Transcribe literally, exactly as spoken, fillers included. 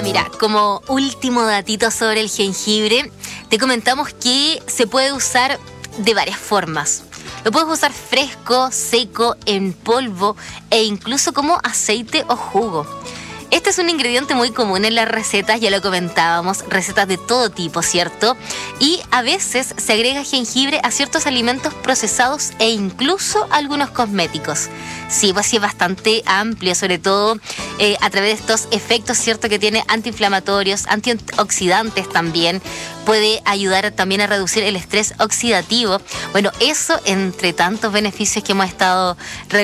mira, como último datito sobre el jengibre, te comentamos que se puede usar de varias formas. Lo puedes usar fresco, seco, en polvo e incluso como aceite o jugo. Este es un ingrediente muy común en las recetas, ya lo comentábamos, recetas de todo tipo, ¿cierto? Y a veces se agrega jengibre a ciertos alimentos procesados e incluso a algunos cosméticos. Sí, pues sí es bastante amplio, sobre todo eh, a través de estos efectos, ¿cierto? Que tiene antiinflamatorios, antioxidantes también. Puede ayudar también a reducir el estrés oxidativo. Bueno, eso entre tantos beneficios que hemos estado revisando.